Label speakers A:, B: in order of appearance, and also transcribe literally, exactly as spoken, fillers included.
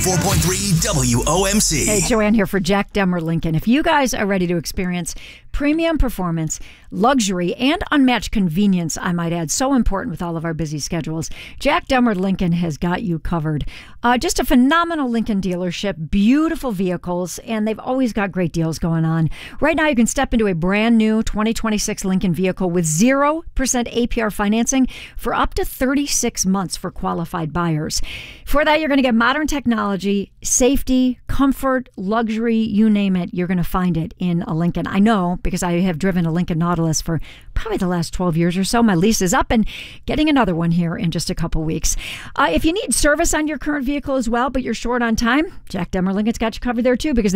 A: four point three W O M C.
B: Hey, Joanne here for Jack Demmer Lincoln. If you guys are ready to experience premium performance, luxury, and unmatched convenience, I might add, so important with all of our busy schedules, Jack Demmer Lincoln has got you covered. Uh, just a phenomenal Lincoln dealership, beautiful vehicles, and they've always got great deals going on. Right now, you can step into a brand new twenty twenty-six Lincoln vehicle with zero percent A P R financing for up to thirty-six months for qualified buyers. For that, you're going to get modern technology, safety, comfort, luxury, you name it, you're going to find it in a Lincoln. I know because I have driven a Lincoln Nautilus for probably the last twelve years or so. My lease is up and getting another one here in just a couple weeks. Uh, if you need service on your current vehicle as well, but you're short on time, Jack Demmer Lincoln's got you covered there too, because